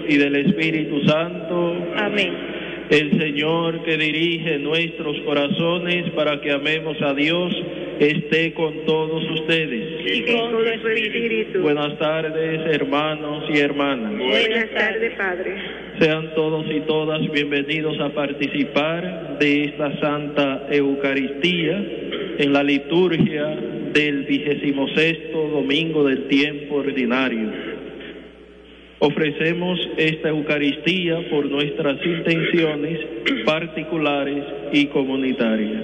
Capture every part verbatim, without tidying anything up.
y del Espíritu Santo. Amén. El Señor que dirige nuestros corazones para que amemos a Dios, esté con todos ustedes. Y con su espíritu. Buenas tardes, hermanos y hermanas. Buenas tardes, Padre. Sean todos y todas bienvenidos a participar de esta Santa Eucaristía en la liturgia del vigésimo sexto domingo del tiempo ordinario. Ofrecemos esta Eucaristía por nuestras intenciones particulares y comunitarias.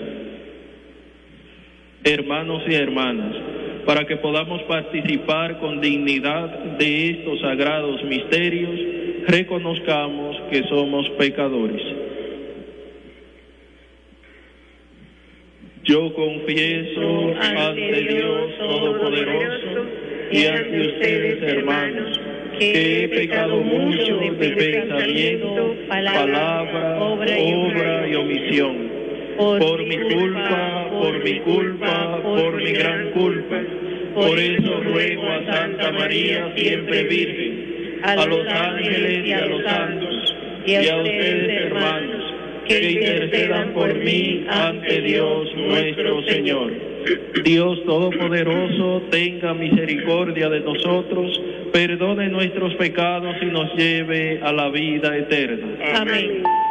Hermanos y hermanas, para que podamos participar con dignidad de estos sagrados misterios, reconozcamos que somos pecadores. Yo confieso ante Dios Todopoderoso y ante ustedes, hermanos, que he pecado mucho de pensamiento, palabra, obra y omisión. Por mi culpa, por mi culpa, por mi gran culpa. Por eso ruego a Santa María, siempre Virgen, a los ángeles y a los santos, y a ustedes, hermanos, que intercedan por mí ante Dios nuestro Señor. Dios Todopoderoso, tenga misericordia de nosotros, perdone nuestros pecados y nos lleve a la vida eterna. Amén.